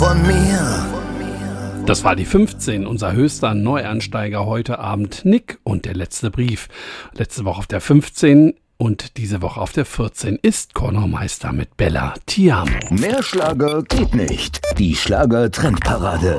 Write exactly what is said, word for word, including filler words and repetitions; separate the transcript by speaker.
Speaker 1: von mir.
Speaker 2: Das war die fünfzehn, unser höchster Neuansteiger heute Abend, Nick und der letzte Brief. Letzte Woche auf der fünfzehn und diese Woche auf der vierzehn ist Conor Meister mit Bella Ti Amo.
Speaker 1: Mehr Schlager geht nicht. Die Schlager-Trendparade.